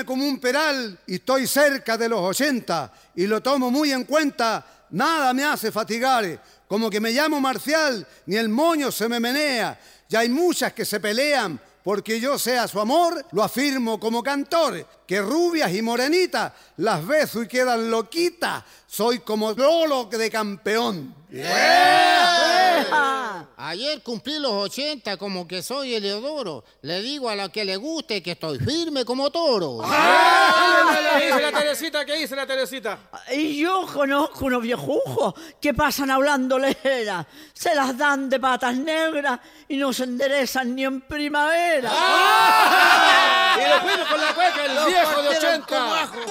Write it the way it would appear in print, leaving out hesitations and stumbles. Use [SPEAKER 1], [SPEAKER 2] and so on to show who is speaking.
[SPEAKER 1] firme como un peral y estoy cerca de los 80 y lo tomo muy en cuenta, nada me hace fatigar. Como que me llamo Marcial, ni el moño se me menea. Ya hay muchas que se pelean porque yo sea su amor, lo afirmo como cantor, que rubias y morenitas las beso y quedan loquitas. Soy como Lolo de campeón.
[SPEAKER 2] Ayer cumplí los 80 como que soy Eleodoro. Le digo a la que le guste que estoy firme como toro.
[SPEAKER 3] ¿Qué dice la Teresita? ¿Qué dice la Teresita?
[SPEAKER 4] Y yo conozco unos viejujos que pasan hablando lejera. Se las dan de patas negras y no se enderezan ni en primavera.
[SPEAKER 3] Y lo fuimos con la cueca, el viejo de 80.